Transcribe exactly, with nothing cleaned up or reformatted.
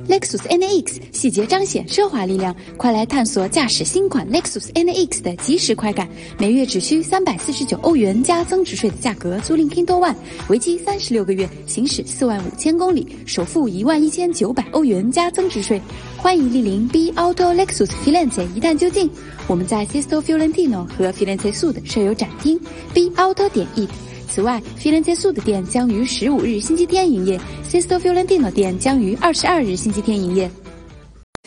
Lexus N A X 细节彰显奢华力量，快来探索驾驶新款 Lexus N A X 的即时快感。每月只需三百四十九欧元加增值税的价格租赁 Kindle One， 为期三十六个月，行驶四万五千公里，首付一万一千九百欧元加增值税。欢迎莅临 B Auto Lexus Firenze 一探究竟。我们在 Sesto Fiorentino 和 Firenze Sud 设有展厅 B Auto 点 it。此外 Firenze Sud 店将于十五日星期天营业， Sesto Fiorentino 店将于二十二日星期天营业。